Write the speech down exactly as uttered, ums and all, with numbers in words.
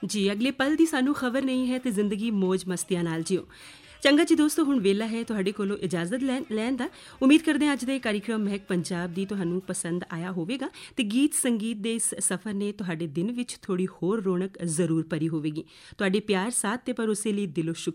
ਜੀ ਅਗਲੇ ਪਲ ਦੀ ਸਾਨੂੰ ਖਬਰ ਨਹੀਂ ਹੈ ਤੇ ਜ਼ਿੰਦਗੀ ਮੌਜ ਮਸਤੀਆਂ ਨਾਲ ਜਿਓ। ਚੰਗਾ ਜੀ ਦੋਸਤੋ, ਹੁਣ ਵੇਲਾ ਹੈ ਤੁਹਾਡੇ ਕੋਲੋਂ ਇਜਾਜ਼ਤ ਲੈਣ ਲੈਣ ਦਾ। ਉਮੀਦ ਕਰਦੇ ਹਾਂ ਅੱਜ ਦੇ ਕਾਰਿਕ੍ਰਮ ਮਹਿਕ ਪੰਜਾਬ ਦੀ ਤੁਹਾਨੂੰ ਪਸੰਦ ਆਇਆ ਹੋਵੇਗਾ ਤੇ ਗੀਤ ਸੰਗੀਤ ਦੇ ਇਸ ਸਫ਼ਰ ਨੇ ਤੁਹਾਡੇ ਦਿਨ ਵਿੱਚ ਥੋੜੀ ਹੋਰ ਰੌਣਕ ਜ਼ਰੂਰ ਭਰੀ ਹੋਵੇਗੀ। ਤੁਹਾਡੇ ਪਿਆਰ ਸਾਥ ਤੇ ਭਰੋਸੇ ਲਈ ਦਿਲੋਂ ਸ਼ੁਕਰੀਆ।